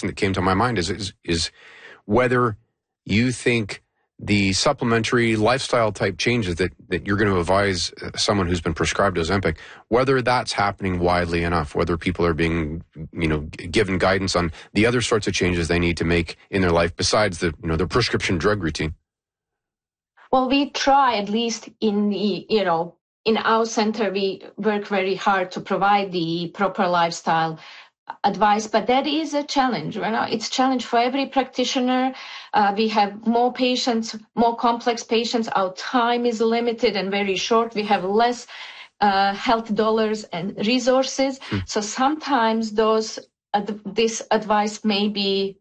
question that came to my mind is whether you think the supplementary lifestyle type changes that you're going to advise someone who's been prescribed Ozempic, whether that's happening widely enough, whether people are being, given guidance on the other sorts of changes they need to make in their life besides the prescription drug routine. Well, we try, at least in in our center, we work very hard to provide the proper lifestyle advice, but that is a challenge. It's a challenge for every practitioner. We have more patients, more complex patients. Our time is limited and very short. We have less health dollars and resources. So sometimes this advice may be,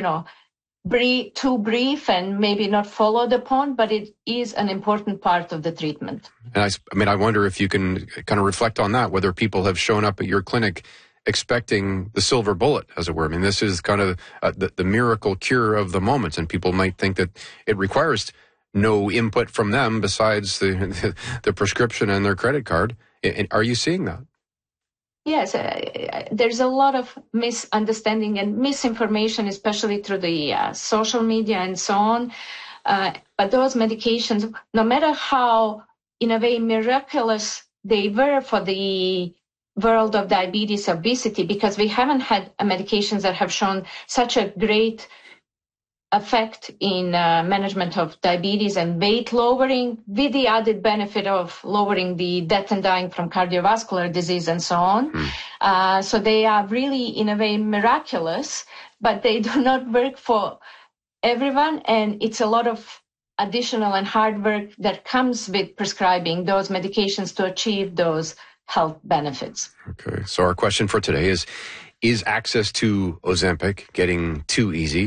too brief and maybe not followed upon, but it is an important part of the treatment. And I wonder if you can kind of reflect on that, whether people have shown up at your clinic expecting the silver bullet, as it were. I mean, this is kind of the miracle cure of the moment, and people might think that it requires no input from them besides the prescription and their credit card. Are you seeing that? Yes, there's a lot of misunderstanding and misinformation, especially through the social media and so on. But those medications, no matter how, in a way, miraculous they were for the world of diabetes, obesity, because we haven't had medications that have shown such a great effect in management of diabetes and weight lowering, with the added benefit of lowering the death and dying from cardiovascular disease and so on. So they are really, in a way, miraculous, but they do not work for everyone, and it's a lot of additional and hard work that comes with prescribing those medications to achieve those health benefits. Okay, so our question for today is access to Ozempic getting too easy?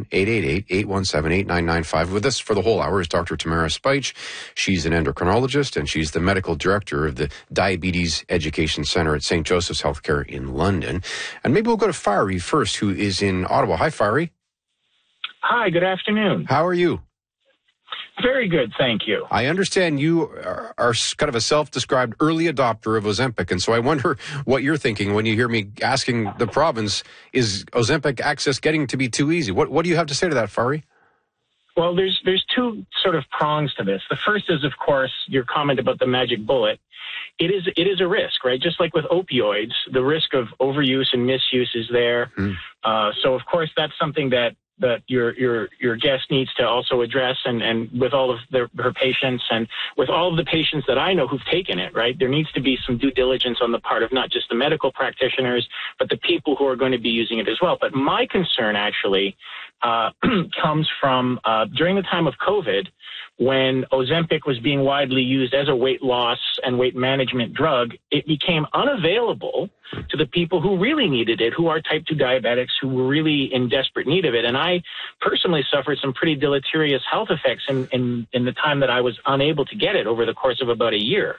1-888-817-8995. With us for the whole hour is Dr. Tamara Spych. She's an endocrinologist, and she's the medical director of the Diabetes Education Center at St. Joseph's Healthcare in London. And maybe we'll go to Fiery first, who is in Ottawa. Hi, Fiery. Hi, good afternoon. How are you? Very good, thank you. I understand you are kind of a self-described early adopter of Ozempic, and so I wonder what you're thinking when you hear me asking the province, is Ozempic access getting to be too easy? What do you have to say to that, Fari? Well, there's two sort of prongs to this. The first is, of course, your comment about the magic bullet. It is a risk, right? Just like with opioids, the risk of overuse and misuse is there. So, of course, that's something that your guest needs to also address, and with all of her patients and with all of the patients that I know who've taken it, right? There needs to be some due diligence on the part of not just the medical practitioners, but the people who are going to be using it as well. But my concern actually comes from during the time of COVID, when Ozempic was being widely used as a weight loss and weight management drug, it became unavailable to the people who really needed it, who are type 2 diabetics, who were really in desperate need of it. And I personally suffered some pretty deleterious health effects in the time that I was unable to get it over the course of about a year.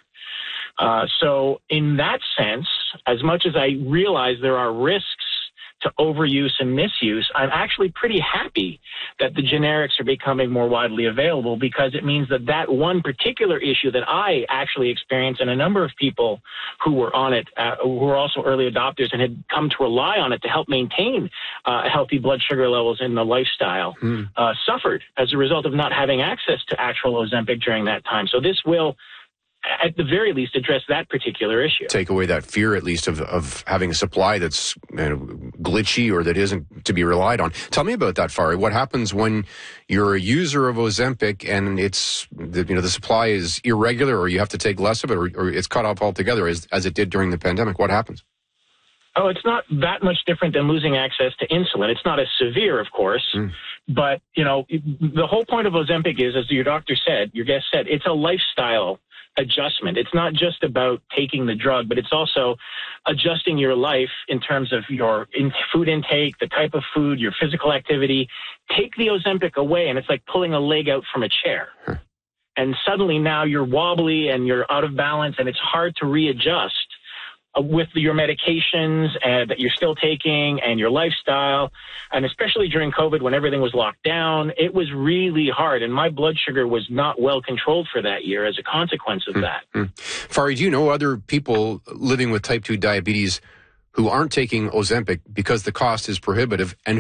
So in that sense, as much as I realize there are risks to overuse and misuse, I'm actually pretty happy that the generics are becoming more widely available, because it means that one particular issue that I actually experienced, and a number of people who were on it, who were also early adopters and had come to rely on it to help maintain healthy blood sugar levels in the lifestyle, suffered as a result of not having access to actual Ozempic during that time. So this will, at the very least, address that particular issue. Take away that fear, at least, of having a supply that's glitchy or that isn't to be relied on. Tell me about that, Fari. What happens when you're a user of Ozempic and it's the supply is irregular, or you have to take less of it, or it's cut off altogether, as it did during the pandemic? What happens? Oh, it's not that much different than losing access to insulin. It's not as severe, of course, but the whole point of Ozempic is, as your guest said, it's a lifestyle adjustment. It's not just about taking the drug, but it's also adjusting your life in terms of your food intake, the type of food, your physical activity. Take the Ozempic away, and it's like pulling a leg out from a chair. And suddenly now you're wobbly and you're out of balance, and it's hard to readjust with your medications that you're still taking and your lifestyle. And especially during COVID, when everything was locked down, it was really hard. And my blood sugar was not well controlled for that year as a consequence of that. Fari, do you know other people living with type 2 diabetes who aren't taking Ozempic because the cost is prohibitive and